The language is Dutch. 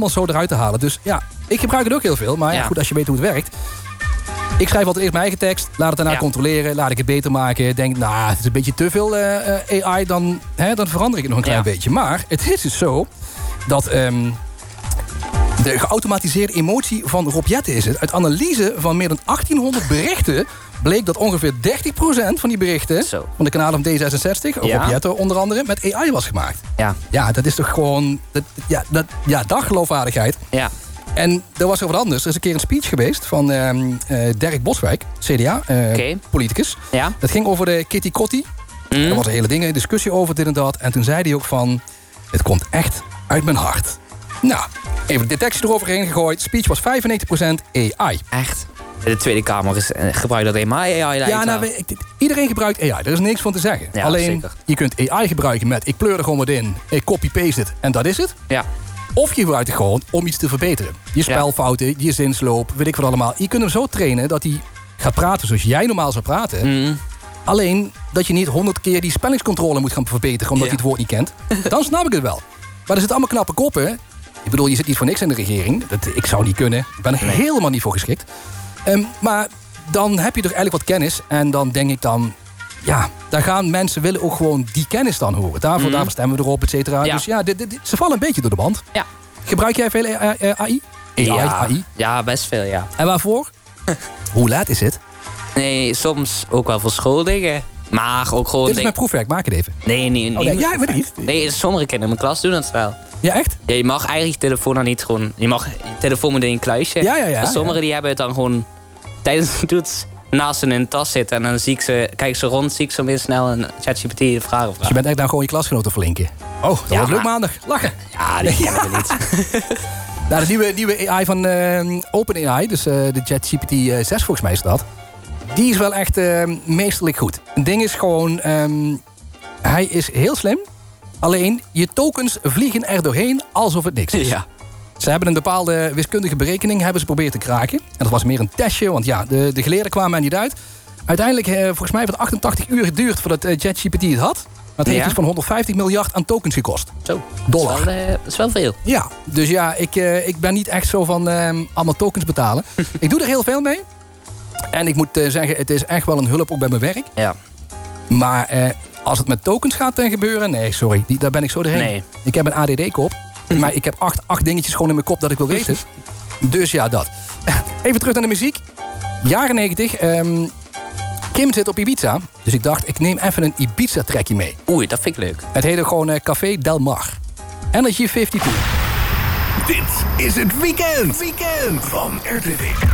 allemaal zo eruit te halen. Dus ja, ik gebruik het ook heel veel. Maar ja, goed, als je weet hoe het werkt. Ik schrijf altijd eerst mijn eigen tekst. Laat het daarna controleren. Laat ik het beter maken. Denk, het is een beetje te veel AI. Dan verander ik het nog een klein beetje. Maar het is dus zo dat de geautomatiseerde emotie van Rob Jetten is het. Uit analyse van meer dan 1800 berichten bleek dat ongeveer 30% van die berichten van de kanalen van D66, Rob Jetten onder andere, met AI was gemaakt. Ja, dat is toch gewoon... daggeloofwaardigheid. Ja. En er was er wat anders. Er is een keer een speech geweest van Dirk Boswijk, CDA, politicus. Ja. Dat ging over de Kitty Kotti. Er was een hele discussie over dit en dat. En toen zei hij ook van, het komt echt uit mijn hart. Nou, even de detectie eroverheen gegooid. Speech was 95% AI. Echt? De Tweede Kamer gebruikt dat helemaal AI. Ja, iedereen gebruikt AI. Er is niks van te zeggen. Ja, alleen, zeker. Je kunt AI gebruiken met, ik pleur er gewoon wat in, ik copy-paste het en dat is het. Ja. Of je gebruikt het gewoon om iets te verbeteren. Je spelfouten, je zinsloop, weet ik wat allemaal. Je kunt hem zo trainen dat hij gaat praten zoals jij normaal zou praten. Alleen dat je niet 100 keer die spellingscontrole moet gaan verbeteren omdat hij het woord niet kent. Dan snap ik het wel. Maar er zitten allemaal knappe koppen. Ik bedoel, je zit niet voor niks in de regering. Ik zou niet kunnen. Ik ben er helemaal niet voor geschikt. Maar dan heb je er eigenlijk wat kennis. En dan denk ik dan... Ja, daar gaan mensen willen ook gewoon die kennis dan horen. Daarvoor stemmen we erop, et cetera. Ja. Dus ja, ze vallen een beetje door de band. Ja. Gebruik jij veel AI? AI? Ja, best veel, ja. En waarvoor? Hoe laat is het? Nee, soms ook wel voor schooldingen. Maar ook gewoon... Dit is mijn proefwerk, maak het even. Nee. Ja, weet niet. Nee, sommige kinderen in mijn klas doen dat wel. Ja, echt? Ja, je mag eigenlijk je telefoon dan niet gewoon... Je mag je telefoon met in een kluisje. Ja. Sommigen die hebben het dan gewoon tijdens de toets naast ze in een tas zitten. En dan kijk ik ze rond, zie ik zo weer snel een ChatGPT vragen vragen. Dus je bent echt dan gewoon je klasgenoten verlinken? Oh, dat wordt leuk maandag. Lachen. Ja, die kennen we niet. Nou, de nieuwe AI van OpenAI, dus de ChatGPT 6 volgens mij is dat. Die is wel echt meesterlijk goed. Het ding is gewoon, hij is heel slim. Alleen, je tokens vliegen er doorheen alsof het niks is. Ja. Ze hebben een bepaalde wiskundige berekening hebben ze proberen te kraken. En dat was meer een testje, want ja, de geleerden kwamen er niet uit. Uiteindelijk, volgens mij heeft het 88 uur geduurd voordat ChatGPT het had. Dat heeft iets van 150 miljard aan tokens gekost. Zo, dollar. Dat is wel veel. Ja, dus ja, ik ben niet echt zo van allemaal tokens betalen. Ik doe er heel veel mee. En ik moet zeggen, het is echt wel een hulp ook bij mijn werk. Ja. Maar als het met tokens gaat gebeuren, nee, sorry, daar ben ik zo doorheen. Nee. Ik heb een ADD-kop. Maar ik heb 8 dingetjes gewoon in mijn kop dat ik wil weten. Dus ja, dat. Even terug naar de muziek. Jaren 90. Kim zit op Ibiza. Dus ik dacht, ik neem even een Ibiza-trekje mee. Oei, dat vind ik leuk. Het heette gewoon Café Del Mar. Energy 52. Dit is het weekend van RTV.